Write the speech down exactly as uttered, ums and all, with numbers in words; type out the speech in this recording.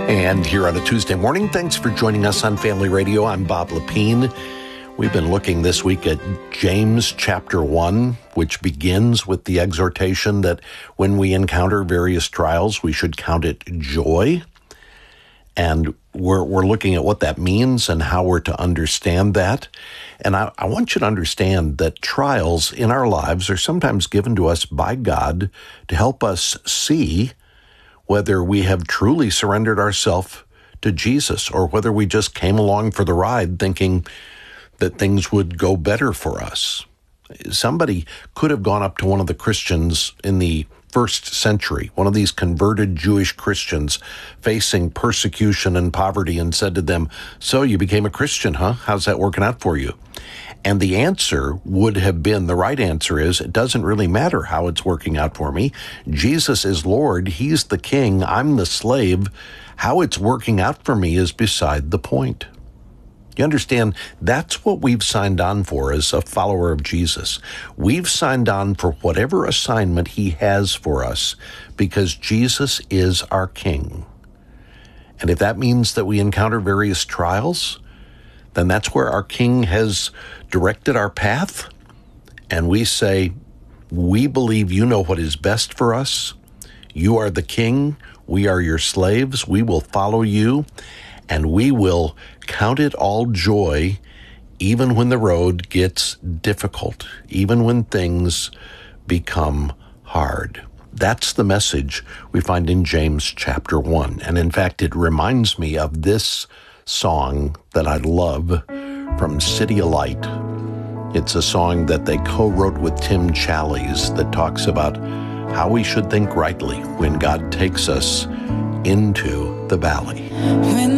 And here on a Tuesday morning, thanks for joining us on Family Radio. I'm Bob Lepine. We've been looking this week at James chapter one, which begins with the exhortation that when we encounter various trials, we should count it joy. And we're we're looking at what that means and how we're to understand that. And I, I want you to understand that trials in our lives are sometimes given to us by God to help us see whether we have truly surrendered ourselves to Jesus or whether we just came along for the ride thinking that things would go better for us. Somebody could have gone up to one of the Christians in the first century, one of these converted Jewish Christians facing persecution and poverty, and said to them, "So you became a Christian, huh? How's that working out for you?" And the answer would have been, the right answer is, it doesn't really matter how it's working out for me. Jesus is Lord. He's the king. I'm the slave. How it's working out for me is beside the point. You understand, that's what we've signed on for as a follower of Jesus. We've signed on for whatever assignment he has for us because Jesus is our king. And if that means that we encounter various trials, then that's where our king has directed our path. And we say, we believe you know what is best for us. You are the king. We are your slaves. We will follow you. And we will count it all joy, even when the road gets difficult, even when things become hard. That's the message we find in James chapter one. And in fact, it reminds me of this song that I love from CityAlight. It's a song that they co-wrote with Tim Challies that talks about how we should think rightly when God takes us into the valley. When